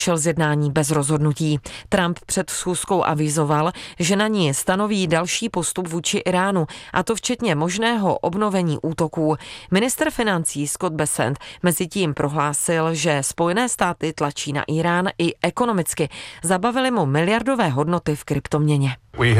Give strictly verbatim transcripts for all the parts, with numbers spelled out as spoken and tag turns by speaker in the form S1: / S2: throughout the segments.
S1: šel z jednání bez rozhodnutí. Trump před schůzkou avizoval, že na ní stanoví další postup vůči Iránu, a to včetně možného obnovení útoků. Ministr financí Scott Bessent mezitím prohlásil, že Spojené státy tlačí na Irán i ekonomicky. Zabavili mu miliardové hodnoty v kryptoměně.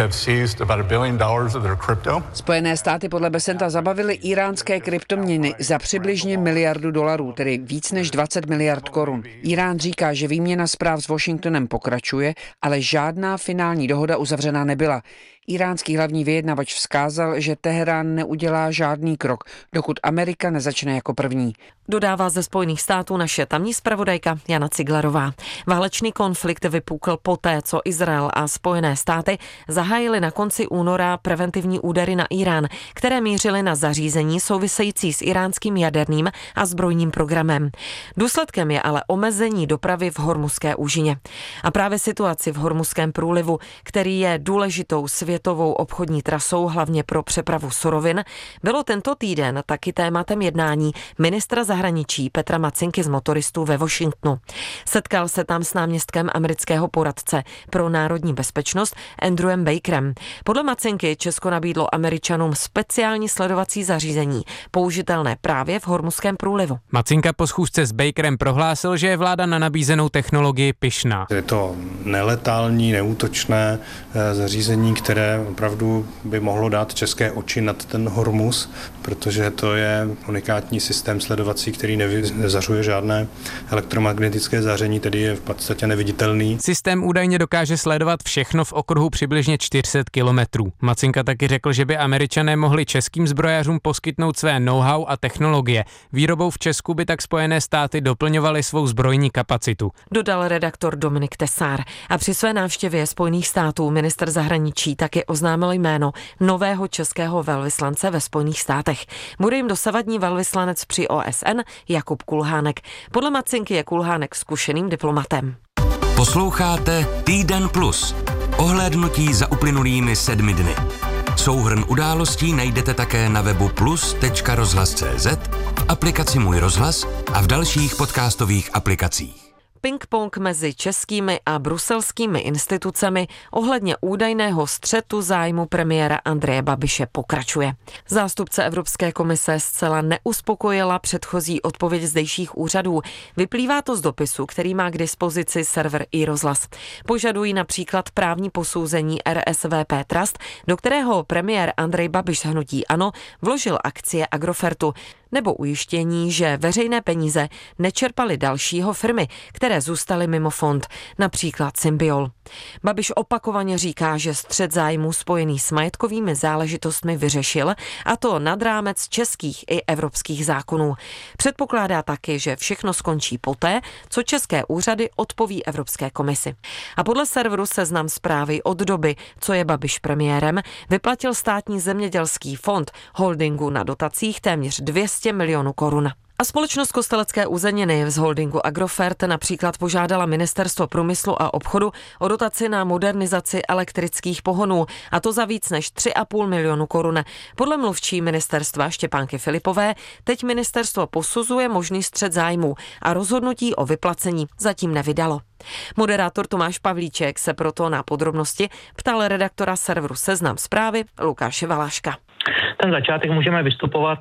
S2: Spojené státy podle Bessenta zabavily iránské kryptoměny za přibližně miliardu dolarů, tedy víc než dvacet miliard korun. Irán říká, že výměna zpráv s Washingtonem pokračuje, ale žádná finální dohoda uzavřena nebyla. Iránský hlavní vyjednavač vzkázal, že Teherán neudělá žádný krok, dokud Amerika nezačne jako první.
S1: Dodává ze Spojených států naše tamní zpravodajka Jana Ciglerová. Válečný konflikt vypukl poté, co Izrael a Spojené státy zahájili na konci února preventivní údery na Irán, které mířily na zařízení související s iránským jaderným a zbrojním programem. Důsledkem je ale omezení dopravy v Hormuzské úžině. A právě situaci v Hormuzském průlivu, který je důležitou světovou obchodní trasou hlavně pro přepravu surovin, bylo tento týden taky tématem jednání ministra zahraničí Petra Macinky z Motoristů ve Washingtonu. Setkal se tam s náměstkem amerického poradce pro národní bezpečnost Andrewem Bakerem. Podle Macinky Česko nabídlo Američanům speciální sledovací zařízení, použitelné právě v Hormuzském průlivu.
S3: Macinka po schůzce s Bakerem prohlásil, že je vláda na nabízenou technologii pyšná.
S4: Je to neletální, neútočné zařízení, které opravdu by mohlo dát české oči nad ten Hormuz, protože to je unikátní systém sledovací, který nezařuje žádné elektromagnetické záření, tedy je v podstatě neviditelný.
S3: Systém údajně dokáže sledovat všechno v okruhu přibližně čtyři sta kilometrů. Macinka taky řekl, že by Američané mohli českým zbrojařům poskytnout své know-how a technologie. Výrobou v Česku by tak Spojené státy doplňovaly svou zbrojní kapacitu.
S1: Dodal redaktor Dominik Tesár. A při své návštěvě Spojených států ministr zahraničí taky oznámil jméno nového českého velvyslance ve Spojených státech. Bude jim dosavadní velvyslanec při O S N Jakub Kulhánek. Podle Macinky je Kulhánek zkušeným diplomatem.
S5: Posloucháte Týden plus. Ohlédnutí za uplynulými sedmi dny. Souhrn událostí najdete také na webu plus tečka rozhlas tečka cé zet, v aplikaci Můj rozhlas a v dalších podcastových aplikacích.
S1: Ping-pong mezi českými a bruselskými institucemi ohledně údajného střetu zájmu premiéra Andreje Babiše pokračuje. Zástupce Evropské komise zcela neuspokojila předchozí odpověď zdejších úřadů. Vyplývá to z dopisu, který má k dispozici server iRozhlas. Požadují například právní posouzení R S V P Trust, do kterého premiér Andrej Babiš z hnutí ANO vložil akcie Agrofertu, nebo ujištění, že veřejné peníze nečerpaly dalšího firmy, které zůstaly mimo fond, například Symbiol. Babiš opakovaně říká, že střet zájmů spojený s majetkovými záležitostmi vyřešil, a to nad rámec českých i evropských zákonů. Předpokládá taky, že všechno skončí poté, co české úřady odpoví Evropské komisi. A podle serveru Seznam Zprávy od doby, co je Babiš premiérem, vyplatil státní zemědělský fond holdingu na dotacích téměř dvě stě milionů korun. A společnost Kostelecké uzeniny z holdingu Agrofert například požádala Ministerstvo průmyslu a obchodu o dotaci na modernizaci elektrických pohonů, a to za víc než tři a půl milionu korun. Podle mluvčí ministerstva Štěpánky Filipové teď ministerstvo posuzuje možný střet zájmů a rozhodnutí o vyplacení zatím nevydalo. Moderátor Tomáš Pavlíček se proto na podrobnosti ptal redaktora serveru Seznam Zprávy Lukáše Valáška.
S6: Ten začátek můžeme vystupovat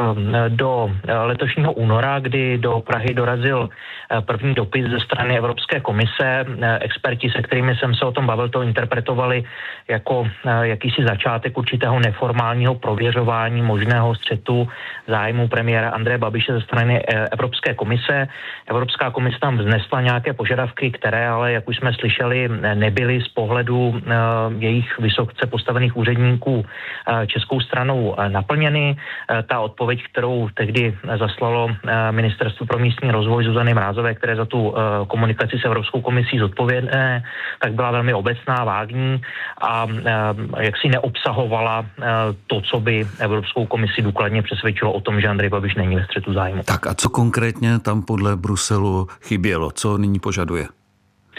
S6: do letošního února, kdy do Prahy dorazil první dopis ze strany Evropské komise. Experti, se kterými jsem se o tom bavil, to interpretovali jako jakýsi začátek určitého neformálního prověřování možného střetu zájmu premiéra Andreje Babiše ze strany Evropské komise. Evropská komise tam vznesla nějaké požadavky, které ale, jak už jsme slyšeli, nebyly z pohledu jejich vysoce postavených úředníků českou stranou naplněny. Ta odpověď, kterou tehdy zaslalo Ministerstvo pro místní rozvoj Zuzany Mrázové, které za tu komunikaci s Evropskou komisí zodpovědné, tak byla velmi obecná, vágní a jaksi neobsahovala to, co by Evropskou komisi důkladně přesvědčilo o tom, že Andrej Babiš není ve střetu zájmu.
S7: Tak a co konkrétně tam podle Bruselu chybělo? Co nyní požaduje?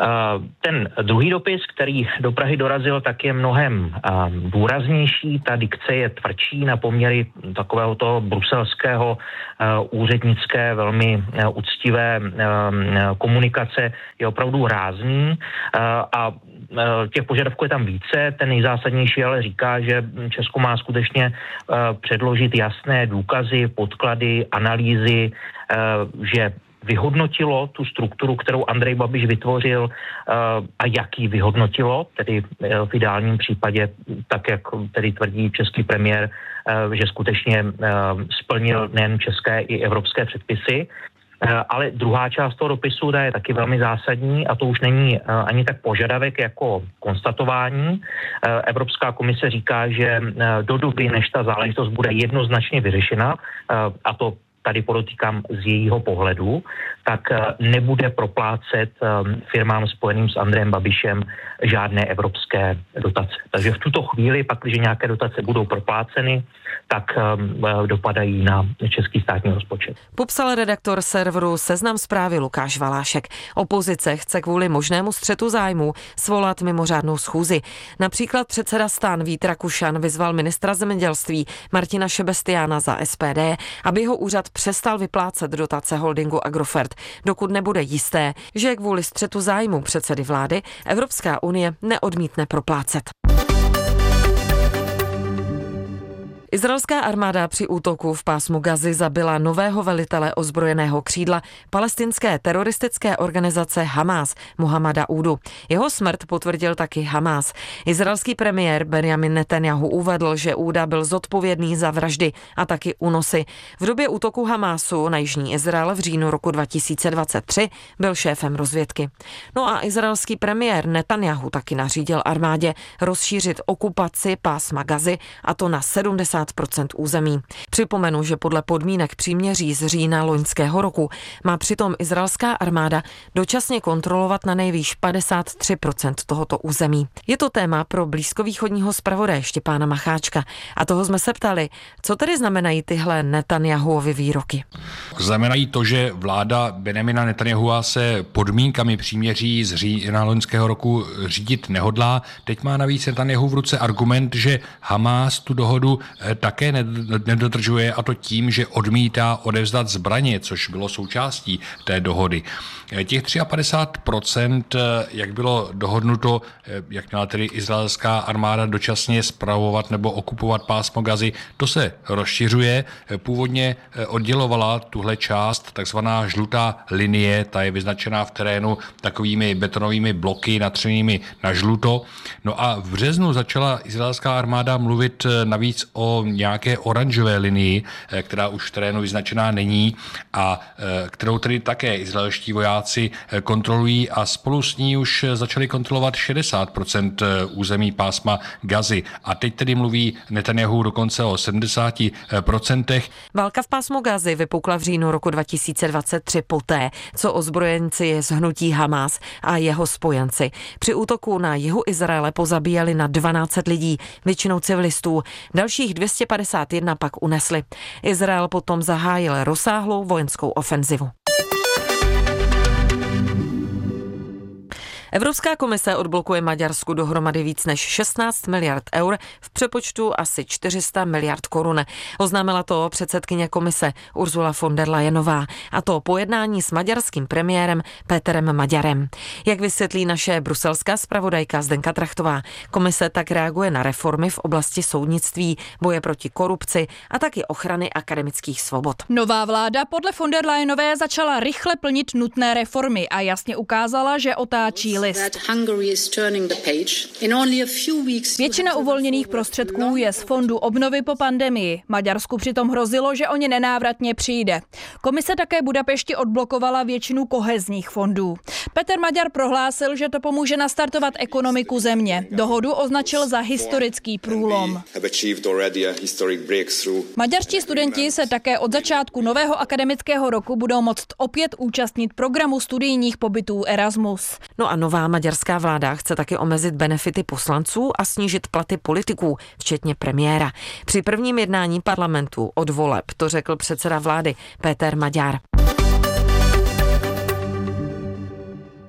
S6: Ten druhý dopis, který do Prahy dorazil, tak je mnohem důraznější. Ta dikce je tvrdší na poměry takového toho bruselského úřednické, velmi úctivé komunikace, je opravdu rázný a těch požadavků je tam více. Ten nejzásadnější ale říká, že Česko má skutečně předložit jasné důkazy, podklady, analýzy, že vyhodnotilo tu strukturu, kterou Andrej Babiš vytvořil a jak ji vyhodnotilo, tedy v ideálním případě, tak jak tedy tvrdí český premiér, že skutečně splnil nejen české i evropské předpisy. Ale druhá část toho dopisu, ta je taky velmi zásadní a to už není ani tak požadavek jako konstatování. Evropská komise říká, že do doby, než ta záležitost bude jednoznačně vyřešena, a to tady podotýkám z jejího pohledu, tak nebude proplácet firmám spojeným s Andrejem Babišem žádné evropské dotace. Takže v tuto chvíli, pak, když nějaké dotace budou propláceny, tak dopadají na český státní rozpočet.
S1: Popsal redaktor serveru Seznam Zprávy Lukáš Valášek. Opozice chce kvůli možnému střetu zájmů svolat mimořádnou schůzi. Například předseda STAN Vít Rakušan vyzval ministra zemědělství Martina Šebestiána za S P D, aby jeho úřad přestal vyplácet dotace holdingu Agrofert, dokud nebude jisté, že kvůli střetu zájmů předsedy vlády Evropská unie neodmítne proplácet. Izraelská armáda při útoku v pásmu Gazy zabila nového velitele ozbrojeného křídla palestinské teroristické organizace Hamás, Mohamada Údu. Jeho smrt potvrdil taky Hamás. Izraelský premiér Benjamin Netanjahu uvedl, že Úda byl zodpovědný za vraždy a taky únosy. V době útoku Hamásu na jižní Izrael v říjnu roku dva tisíce dvacet tři byl šéfem rozvědky. No a izraelský premiér Netanjahu taky nařídil armádě rozšířit okupaci pásma Gazy, a to na sedmdesát procent území. Připomenu, že podle podmínek příměří z října loňského roku má přitom izraelská armáda dočasně kontrolovat na nejvýš padesát tři procent tohoto území. Je to téma pro blízkovýchodního zpravodaje Štěpána Macháčka a toho jsme se ptali, co tedy znamenají tyhle Netanjahuovy výroky.
S7: Znamenají to, že vláda Benjamina Netanjahua se podmínkami příměří z října loňského roku řídit nehodlá. Teď má navíc Netanjahu v ruce argument, že Hamás tu dohodu také nedodržuje, a to tím, že odmítá odevzdat zbraně, což bylo součástí té dohody. Těch padesát tři procent, jak bylo dohodnuto, jak měla tedy izraelská armáda dočasně spravovat nebo okupovat pásmo Gazy, to se rozšiřuje. Původně oddělovala tuhle část takzvaná žlutá linie, ta je vyznačená v terénu takovými betonovými bloky natřenými na žluto. No a v březnu začala izraelská armáda mluvit navíc o nějaké oranžové linii, která už v terénu vyznačená není a kterou tedy také izraelští vojáci kontrolují a spolu s ní už začali kontrolovat šedesát procent území pásma Gazy. A teď tedy mluví Netanjahu dokonce o sedmdesát procent.
S1: Válka v pásmu Gazy vypukla v říjnu roku dva tisíce dvacet tři poté, co ozbrojenci z hnutí Hamás a jeho spojenci při útoku na jihu Izraele pozabíjeli na dvanáct set lidí, většinou civilistů. Dalších dvě stě padesát jedna pak unesli. Izrael potom zahájil rozsáhlou vojenskou ofenzivu. Evropská komise odblokuje Maďarsku dohromady víc než šestnáct miliard eur, v přepočtu asi čtyři sta miliard korun. Oznámila to předsedkyně komise Ursula von der Leyenová, a to po jednání s maďarským premiérem Péterem Maďarem. Jak vysvětlí naše bruselská zpravodajka Zdenka Trachtová, komise tak reaguje na reformy v oblasti soudnictví, boje proti korupci a taky ochrany akademických svobod.
S8: Nová vláda podle von der Leyenové začala rychle plnit nutné reformy a jasně ukázala, že otáčí list. Většina uvolněných prostředků je z fondu obnovy po pandemii. Maďarsku přitom hrozilo, že o ně nenávratně přijde. Komise také Budapešti odblokovala většinu kohezních fondů. Petr Maďar prohlásil, že to pomůže nastartovat ekonomiku země. Dohodu označil za historický průlom. Maďarští studenti se také od začátku nového akademického roku budou moct opět účastnit programu studijních pobytů Erasmus.
S1: No a nová maďarská vláda chce taky omezit benefity poslanců a snížit platy politiků, včetně premiéra. Při prvním jednání parlamentu od voleb to řekl předseda vlády Péter Maďar.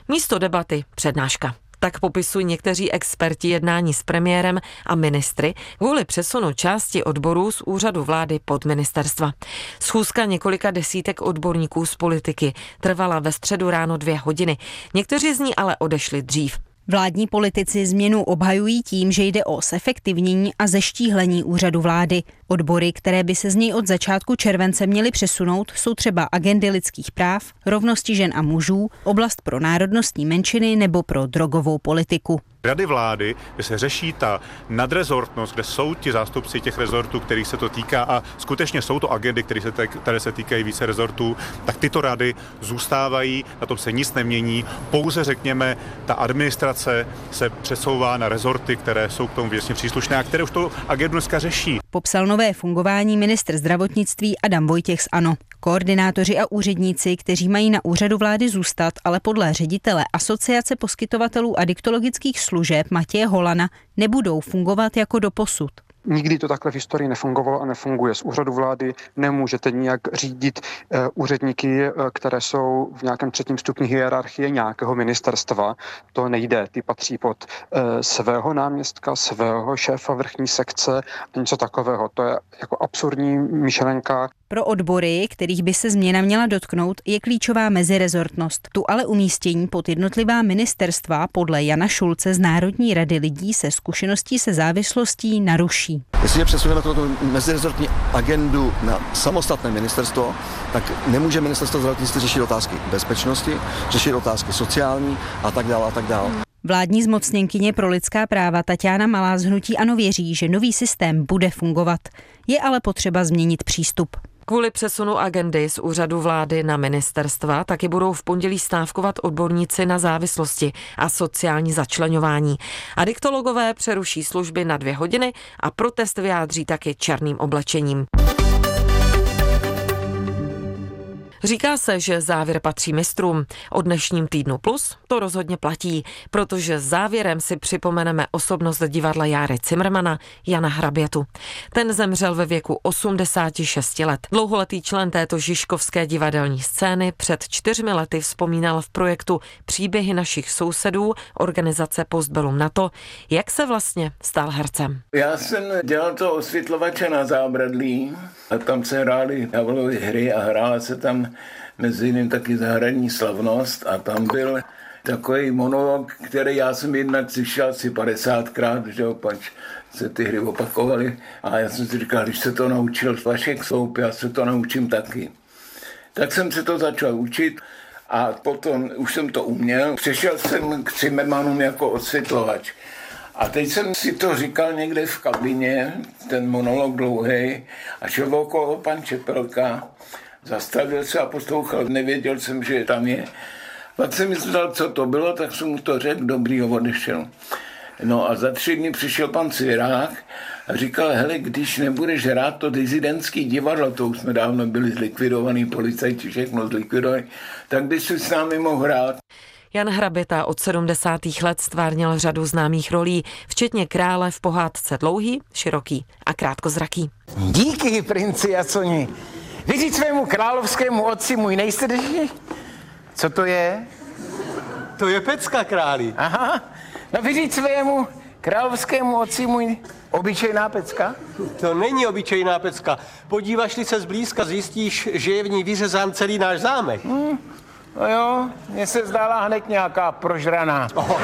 S1: Místo debaty přednáška. Tak popisují někteří experti jednání s premiérem a ministry kvůli přesunu části odborů z úřadu vlády pod ministerstva. Schůzka několika desítek odborníků z politiky trvala ve středu ráno dvě hodiny. Někteří z ní ale odešli dřív.
S9: Vládní politici změnu obhajují tím, že jde o zefektivnění a zeštíhlení úřadu vlády. Odbory, které by se z něj od začátku července měly přesunout, jsou třeba agendy lidských práv, rovnosti žen a mužů, oblast pro národnostní menšiny nebo pro drogovou politiku.
S10: Rady vlády, kde se řeší ta nadrezortnost, kde jsou ti zástupci těch rezortů, kterých se to týká a skutečně jsou to agendy, které se, te, které se týkají více rezortů, tak tyto rady zůstávají, na tom se nic nemění, pouze řekněme, ta administrace se přesouvá na rezorty, které jsou k tomu věcně příslušné a které už to agendu dneska řeší.
S9: Popsal nové fungování ministr zdravotnictví Adam Vojtěch z ANO. Koordinátoři a úředníci, kteří mají na úřadu vlády zůstat, ale podle ředitele Asociace poskytovatelů adiktologických služeb Matěje Holana nebudou fungovat jako doposud.
S11: Nikdy to takhle v historii nefungovalo a nefunguje. Z úřadu vlády nemůžete nijak řídit uh, úředníky, uh, které jsou v nějakém třetím stupni hierarchie nějakého ministerstva. To nejde. Ty patří pod uh, svého náměstka, svého šéfa vrchní sekce a něco takového. To je jako absurdní myšlenka.
S9: Pro odbory, kterých by se změna měla dotknout, je klíčová mezirezortnost. Tu ale umístění pod jednotlivá ministerstva podle Jana Šulce z Národní rady lidí se zkušeností se závislostí naruší.
S12: Jestliže přesuneme tuto mezirezortní agendu na samostatné ministerstvo, tak nemůže ministerstvo zdravotnictví řešit otázky bezpečnosti, řešit otázky sociální a tak dále a tak dále.
S9: Vládní zmocněnkyně pro lidská práva Taťána Malá z hnutí ANO věří, že nový systém bude fungovat. Je ale potřeba změnit přístup.
S1: Kvůli přesunu agendy z úřadu vlády na ministerstva taky budou v pondělí stávkovat odborníci na závislosti a sociální začleňování. Adiktologové přeruší služby na dvě hodiny a protest vyjádří taky černým oblečením. Říká se, že závěr patří mistrům. O dnešním Týdnu Plus to rozhodně platí, protože závěrem si připomeneme osobnost divadla Járy Cimrmana, Jana Hrabětu. Ten zemřel ve věku osmdesáti šesti let. Dlouholetý člen této žižkovské divadelní scény před čtyřmi lety vzpomínal v projektu Příběhy našich sousedů organizace Postbellum na to, jak se vlastně stal hercem.
S13: Já jsem dělal to osvětlovače na Zábradlí a tam se hrály divadelové hry a hrála se tam mezi jiným taky Zahradní slavnost a tam byl takový monolog, který já jsem jednak slyšel asi padesátkrát, že opač se ty hry opakovaly a já jsem si říkal, když se to naučil Vašek Sloup, já se to naučím taky. Tak jsem se to začal učit a potom už jsem to uměl. Přešel jsem k Cimrmanům jako osvětlovač. A teď jsem si to říkal někde v kabině, ten monolog dlouhý, a šel okolo pan Čepelka, zastavil se a poslouchal, nevěděl jsem, že tam je. Pak jsem myslel, co to bylo, tak jsem mu to řekl, dobrý, ho odešel. No a za tři dny přišel pan Cvirák a říkal, hele, když nebudeš hrát to dizidentský divadlo, to už jsme dávno byli zlikvidovaný, policajti všechno zlikvidovali, tak bys si s námi mohl hrát.
S1: Jan Hraběta od sedmdesátých let stvárnil řadu známých rolí, včetně krále v pohádce Dlouhý, široký a krátkozraký.
S14: Díky, princi Jasoni. Vyříct svému královskému otci můj nejsrdečnější? Co to je?
S15: To je pecka, králi.
S14: Aha, no vyříct svému královskému otci můj obyčejná pecka?
S15: To není obyčejná pecka. Podíváš-li se zblízka, zjistíš, že je v ní vyřezán celý náš zámek.
S14: Hmm. No jo, mně se zdála hned nějaká prožraná. Oh.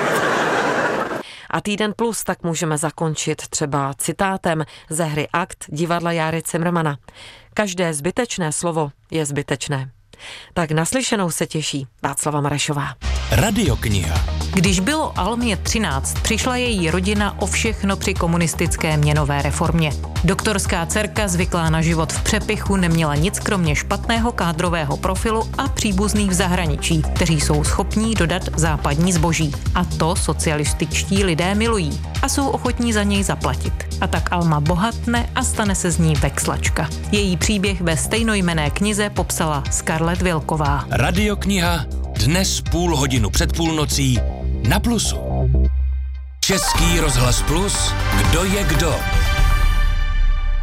S1: A Týden Plus tak můžeme zakončit třeba citátem ze hry Akt divadla Járy Cimrmana. Každé zbytečné slovo je zbytečné. Tak naslyšenou se těší Václava Marešová.
S16: Radiokniha.
S17: Když bylo Almě třináct, přišla její rodina o všechno při komunistické měnové reformě. Doktorská dcerka, zvyklá na život v přepichu, neměla nic kromě špatného kádrového profilu a příbuzných v zahraničí, kteří jsou schopní dodat západní zboží. A to socialističtí lidé milují a jsou ochotní za něj zaplatit. A tak Alma bohatne a stane se z ní vexlačka. Její příběh ve stejnojmenné knize popsala Scarlett Vilková.
S16: Radiokniha dnes půl hodinu před půlnocí na Plusu. Český rozhlas Plus, kdo je kdo.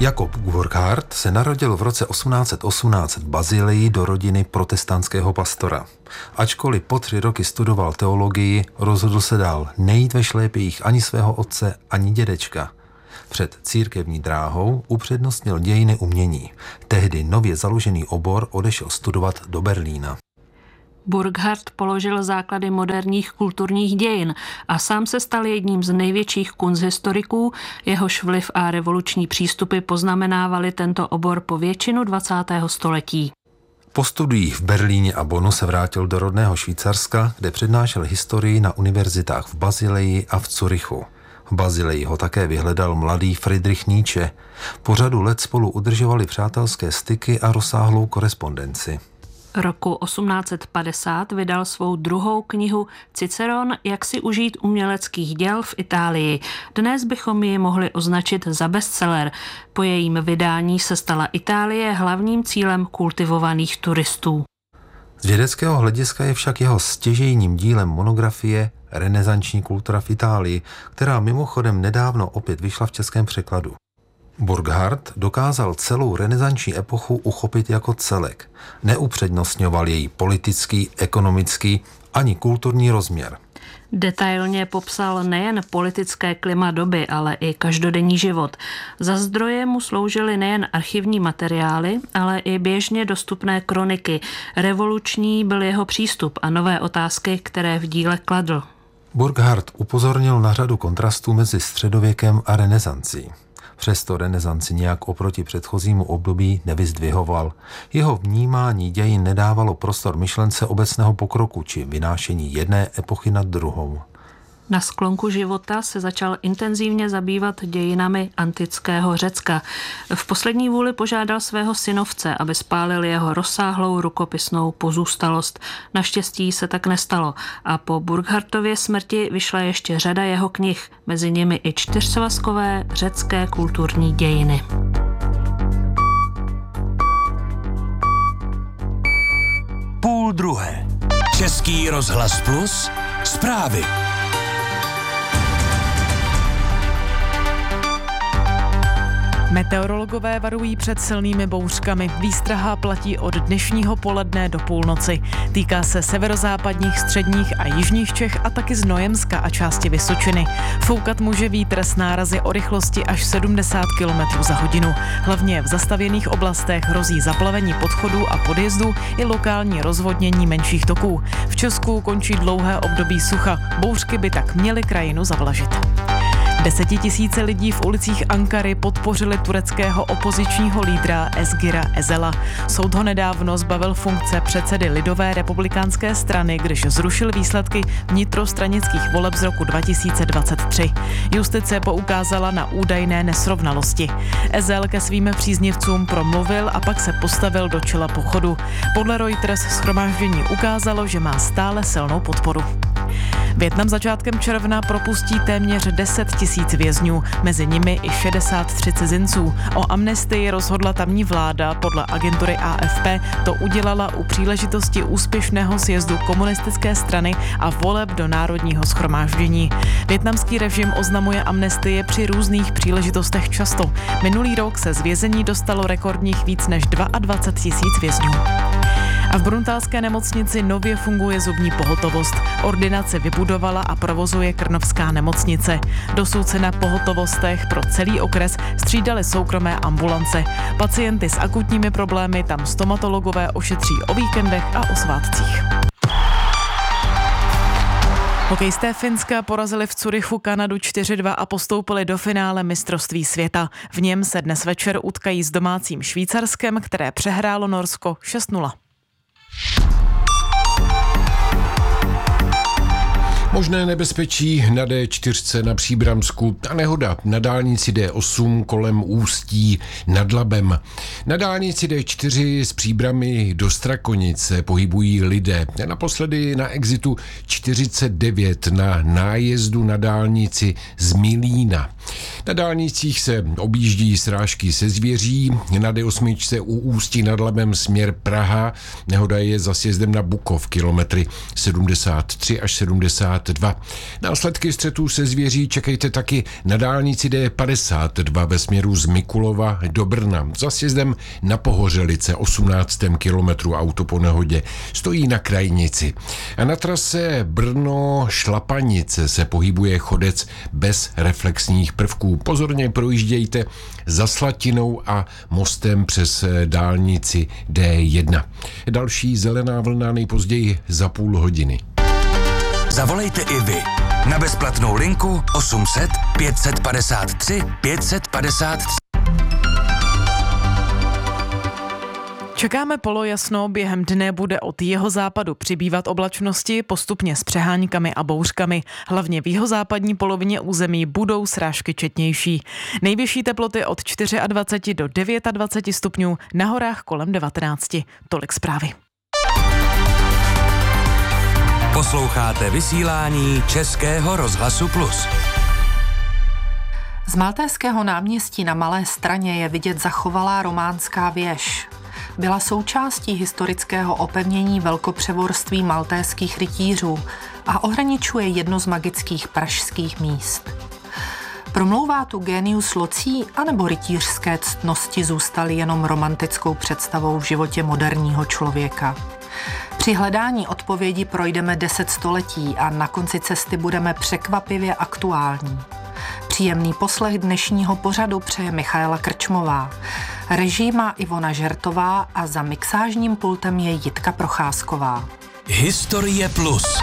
S18: Jakob Burckhardt se narodil v roce osmnáct set osmnáct v Bazilii do rodiny protestantského pastora. Ačkoliv po tři roky studoval teologii, rozhodl se dál nejít ve šlépějích ani svého otce, ani dědečka. Před církevní dráhou upřednostnil dějiny umění. Tehdy nově založený obor odešel studovat do Berlína.
S19: Burckhardt položil základy moderních kulturních dějin a sám se stal jedním z největších kunsthistoriků, jehož vliv a revoluční přístupy poznamenávali tento obor po většinu dvacátého století.
S18: Po studiích v Berlíně a Bonnu se vrátil do rodného Švýcarska, kde přednášel historii na univerzitách v Basileji a v Curychu. V Basileji ho také vyhledal mladý Friedrich Nietzsche. Po řadu let spolu udržovali přátelské styky a rozsáhlou korespondenci.
S19: Roku osmnáct set padesát vydal svou druhou knihu Ciceron, jak si užít uměleckých děl v Itálii. Dnes bychom ji mohli označit za bestseller. Po jejím vydání se stala Itálie hlavním cílem kultivovaných turistů.
S18: Z vědeckého hlediska je však jeho stěžejním dílem monografie Renesanční kultura v Itálii, která mimochodem nedávno opět vyšla v českém překladu. Burckhardt dokázal celou renesanční epochu uchopit jako celek. Neupřednostňoval její politický, ekonomický ani kulturní rozměr.
S19: Detailně popsal nejen politické klima doby, ale i každodenní život. Za zdroje mu sloužily nejen archivní materiály, ale i běžně dostupné kroniky. Revoluční byl jeho přístup a nové otázky, které v díle kladl.
S18: Burckhardt upozornil na řadu kontrastů mezi středověkem a renesancí. Přesto renesanci nějak oproti předchozímu období nevyzdvihoval. Jeho vnímání dějin nedávalo prostor myšlence obecného pokroku či vynášení jedné epochy nad druhou.
S19: Na sklonku života se začal intenzivně zabývat dějinami antického Řecka. V poslední vůli požádal svého synovce, aby spálil jeho rozsáhlou rukopisnou pozůstalost. Naštěstí se tak nestalo a po Burckhardtově smrti vyšla ještě řada jeho knih, mezi nimi i čtyřsvazkové řecké kulturní dějiny.
S16: Půl druhé. Český rozhlas Plus. Zprávy.
S20: Meteorologové varují před silnými bouřkami. Výstraha platí od dnešního poledne do půlnoci. Týká se severozápadních, středních a jižních Čech a taky Znojemska a části Vysočiny. Foukat může vítr s nárazy o rychlosti až sedmdesát kilometrů za hodinu. Hlavně v zastavěných oblastech hrozí zaplavení podchodů a podjezdů i lokální rozvodnění menších toků. V Česku končí dlouhé období sucha. Bouřky by tak měly krajinu zavlažit. Desetitisíce lidí v ulicích Ankary podpořili tureckého opozičního lídra Ezgira Ezela. Soud ho nedávno zbavil funkce předsedy Lidové republikánské strany, když zrušil výsledky vnitrostranických voleb z roku dva tisíce dvacet tři. Justice poukázala na údajné nesrovnalosti. Ezel ke svým příznivcům promluvil a pak se postavil do čela pochodu. Podle Reuters shromáždění ukázalo, že má stále silnou podporu. Vietnam začátkem června propustí téměř deset tisíc vězňů, mezi nimi i šedesát tři cizinců. O amnestii rozhodla tamní vláda, podle agentury A F P to udělala u příležitosti úspěšného sjezdu komunistické strany a voleb do národního shromáždění. Vietnamský režim oznamuje amnestie při různých příležitostech často. Minulý rok se z vězení dostalo rekordních víc než dvacet dva tisíc vězňů. A v bruntalské nemocnici nově funguje zubní pohotovost. Ordinaci vybudovala a provozuje Krnovská nemocnice. Dosud se na pohotovostech pro celý okres střídaly soukromé ambulance. Pacienty s akutními problémy tam stomatologové ošetří o víkendech a o svátcích. Hokejisté Finska porazili v Curychu Kanadu čtyři dva a postoupili do finále mistrovství světa. V něm se dnes večer utkají s domácím Švýcarskem, které přehrálo Norsko šest nula.
S21: Možné nebezpečí na D čtyři na Příbramsku a nehoda na dálnici D osm kolem Ústí nad Labem. Na dálnici D čtyři z Příbramy do Strakonic se pohybují lidé. Naposledy na exitu čtyřicet devět na nájezdu na dálnici z Milína. Na dálnicích se objíždí srážky se zvěří, na D osm u Ústí nad Labem směr Praha. Nehoda je za sjezdem na Bukov, kilometry sedmdesát tři až sedmdesát padesát dva. Následky střetů se zvěří čekejte taky na dálnici D padesát dva ve směru z Mikulova do Brna. Za sjezdem na Pohořelice osmnáctém kilometru auto po nehodě stojí na krajnici. A na trase Brno-Šlapanice se pohybuje chodec bez reflexních prvků. Pozorně projíždějte za Slatinou a mostem přes dálnici D jedna. Další zelená vlna nejpozději za půl hodiny.
S16: Zavolejte i vy na bezplatnou linku osm set pět set padesát tři pět set padesát tři.
S20: Čekáme polojasno, během dne bude od jihozápadu přibývat oblačnosti, postupně s přeháňkami a bouřkami. Hlavně v jihozápadní polovině území budou srážky četnější. Nejvyšší teploty od dvacet čtyři do dvacet devět stupňů, na horách kolem devatenáct. Tolik zprávy.
S16: Posloucháte vysílání Českého rozhlasu Plus.
S2: Z Maltéského náměstí na Malé Straně je vidět zachovalá románská věž. Byla součástí historického opevnění velkopřevorství maltéských rytířů a ohraničuje jedno z magických pražských míst. Promlouvá tu génius locí anebo rytířské ctnosti zůstaly jenom romantickou představou v životě moderního člověka? Při hledání odpovědi projdeme deset století a na konci cesty budeme překvapivě aktuální. Příjemný poslech dnešního pořadu přeje Michaela Krčmová. Režii má Ivona Žertová a za mixážním pultem je Jitka Procházková.
S16: Historie Plus.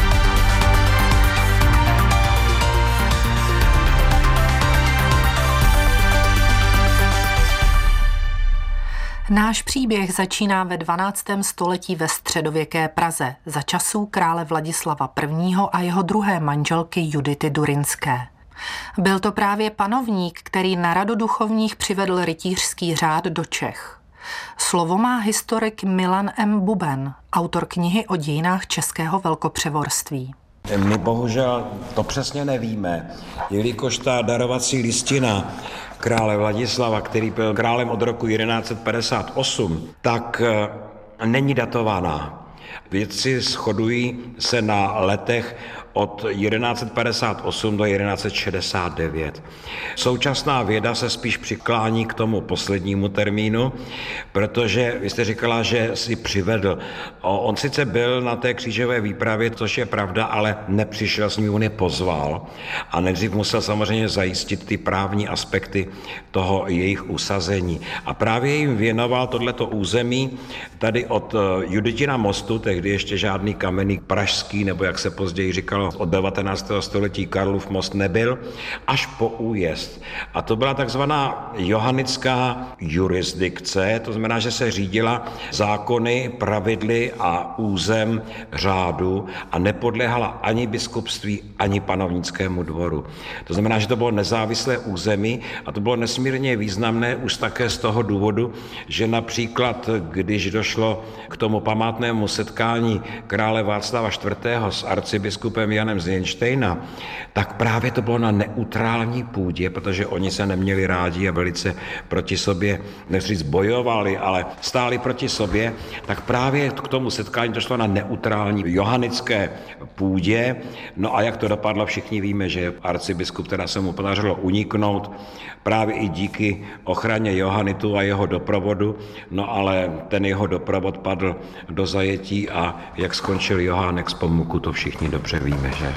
S2: Náš příběh začíná ve dvanáctém století ve středověké Praze za časů krále Vladislava prvního. a jeho druhé manželky Judity Durinské. Byl to právě panovník, který na radu duchovních přivedl rytířský řád do Čech. Slovo má historik Milan M. Buben, autor knihy o dějinách českého velkopřevorství.
S22: My bohužel to přesně nevíme, jelikož ta darovací listina krále Vladislava, který byl králem od roku jedenáct set padesát osm, tak není datovaná. Vědci shodují se na letech od jedenáct set padesát osm do jedenáct set šedesát devět. Současná věda se spíš přiklání k tomu poslednímu termínu, protože vy jste říkala, že si přivedl. On sice byl na té křížové výpravě, což je pravda, ale nepřišel s ním, on je pozval a nejdřív musel samozřejmě zajistit ty právní aspekty toho jejich usazení. A právě jim věnoval tohleto území tady od Juditina mostu, tehdy ještě žádný kamenný pražský, nebo jak se později říkalo, od devatenáctého století Karlův most nebyl, až po újezd. A to byla takzvaná johannická jurisdikce, to znamená, že se řídila zákony, pravidly a územ řádu a nepodléhala ani biskupství, ani panovnickému dvoru. To znamená, že to bylo nezávislé území a to bylo nesmírně významné už také z toho důvodu, že například, když došlo k tomu památnému setkání krále Václava čtvrtého s arcibiskupem Janem z Jenštejna, tak právě to bylo na neutrální půdě, protože oni se neměli rádi a velice proti sobě, nechci říct bojovali, ale stáli proti sobě, tak právě k tomu setkání došlo na neutrální johanické půdě. No a jak to dopadlo, všichni víme, že arcibiskup teda se mu podařilo uniknout právě i díky ochraně Johanitu a jeho doprovodu, no ale ten jeho doprovod padl do zajetí a jak skončil Johánek z Pomuku, to všichni dobře víme, že?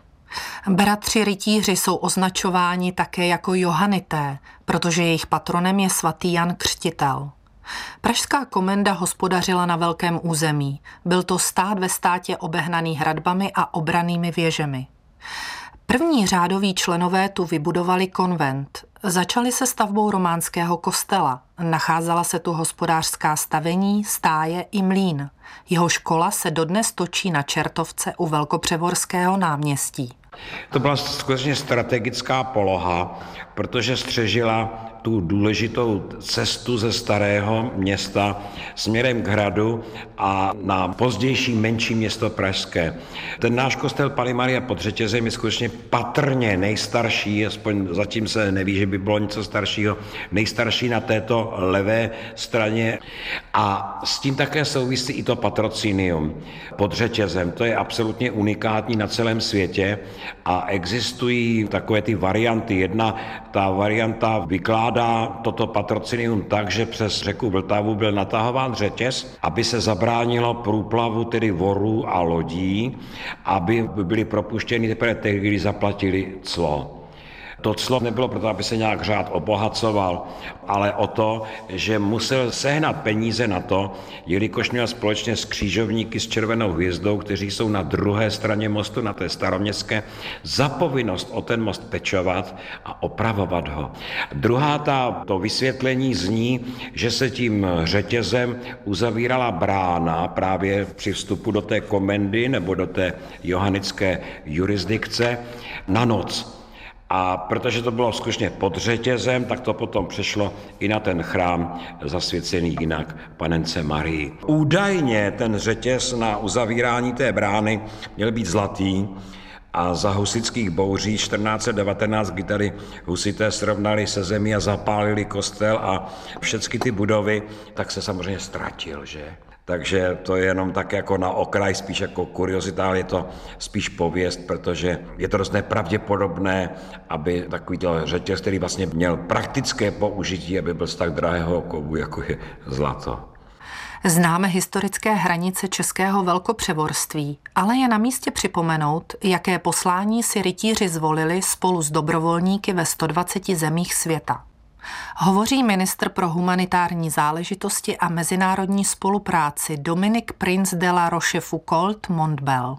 S2: Bratři rytíři jsou označováni také jako Johanité, protože jejich patronem je svatý Jan Křtitel. Pražská komenda hospodařila na velkém území. Byl to stát ve státě obehnaný hradbami a obranými věžemi. První řádoví členové tu vybudovali konvent. Začali se stavbou románského kostela. Nacházela se tu hospodářská stavení, stáje i mlýn. Jeho škola se dodnes točí na Čertovce u Velkopřevorského náměstí.
S22: To byla skutečně strategická poloha, protože střežila tu důležitou cestu ze starého města směrem k hradu a na pozdější menší město pražské. Ten náš kostel Panny Marie pod řetězem je skutečně patrně nejstarší, aspoň zatím se neví, že by bylo něco staršího, nejstarší na této levé straně a s tím také souvisí i to patrocinium pod řetězem. To je absolutně unikátní na celém světě a existují takové ty varianty. Jedna, ta varianta vykládá toto patrocinium tak, že přes řeku Vltavu byl natahován řetěz, aby se zabránilo průplavu tedy vorů a lodí, aby byli propuštěni teprve tehdy, kdy zaplatili clo. To clo nebylo proto, aby se nějak řád obohacoval, ale o to, že musel sehnat peníze na to, jelikož měl společně s křižovníky s červenou hvězdou, kteří jsou na druhé straně mostu, na té staroměstské, za povinnost o ten most pečovat a opravovat ho. Druhá ta, to vysvětlení zní, že se tím řetězem uzavírala brána právě při vstupu do té komendy nebo do té johanické jurisdikce na noc. A protože to bylo skutečně pod řetězem, tak to potom přešlo i na ten chrám zasvěcený jinak Panence Marii. Údajně ten řetěz na uzavírání té brány měl být zlatý a za husitských bouří čtrnáct set devatenáct, kdy tady husité srovnali se zemí a zapálili kostel a všechny ty budovy, tak se samozřejmě ztratil, že? Takže to je jenom tak jako na okraj, spíš jako kuriozita, ale je to spíš pověst, protože je to dost nepravděpodobné, aby takový řetěz, který vlastně měl praktické použití, aby byl z tak drahého kovu, jako je zlato.
S2: Známe historické hranice českého velkopřevorství, ale je na místě připomenout, jaké poslání si rytíři zvolili spolu s dobrovolníky ve sto dvaceti zemích světa. Hovoří ministr pro humanitární záležitosti a mezinárodní spolupráci Dominique Prince de la Rochefoucauld Montbel.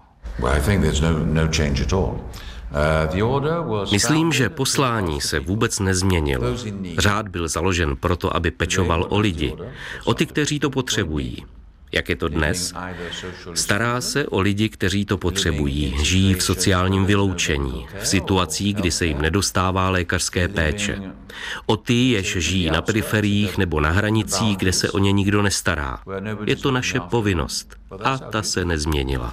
S3: Myslím, že poslání se vůbec nezměnilo. Řád byl založen proto, aby pečoval o lidi, o ty, kteří to potřebují. Jak je to dnes? Stará se o lidi, kteří to potřebují, žijí v sociálním vyloučení, v situacích, kdy se jim nedostává lékařské péče. O ty, jež žijí na periferiích nebo na hranicích, kde se o ně nikdo nestará. Je to naše povinnost a ta se nezměnila.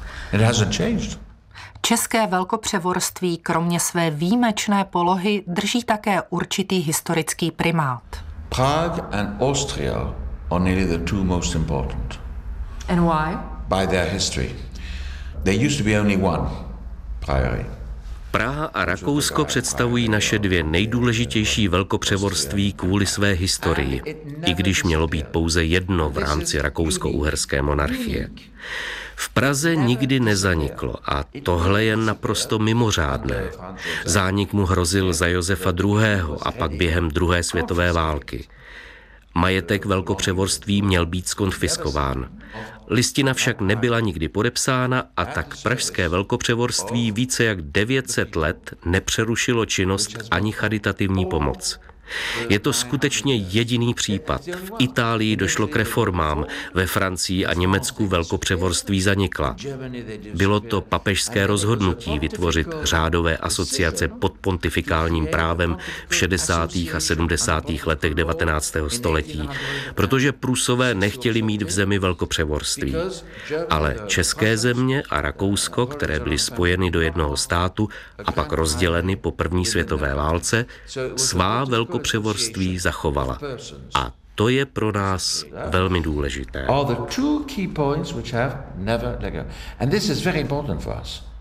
S2: České velkopřevorství kromě své výjimečné polohy drží také určitý historický primát.
S4: Prague and Austria are nearly the two most important.
S2: And why?
S4: By their history. There used to be only one priory.
S3: Praha a Rakousko představují naše dvě nejdůležitější velkopřevorství kvůli své historii, i když mělo být pouze jedno v rámci rakousko-uherské monarchie. V Praze nikdy nezaniklo a tohle je naprosto mimořádné. Zánik mu hrozil za Josefa druhého. a pak během druhé světové války. Majetek velkopřevorství měl být skonfiskován. Listina však nebyla nikdy podepsána a tak pražské velkopřevorství více jak devět set let nepřerušilo činnost ani charitativní pomoc. Je to skutečně jediný případ. V Itálii došlo k reformám, ve Francii a Německu velkopřevorství zanikla. Bylo to papežské rozhodnutí vytvořit řádové asociace pod pontifikálním právem v šedesátých a sedmdesátých letech devatenáctého století, protože Prusové nechtěli mít v zemi velkopřevorství. Ale české země a Rakousko, které byly spojeny do jednoho státu a pak rozděleny po první světové válce, svá velkopřevorství převorství zachovala. A to je pro nás velmi důležité.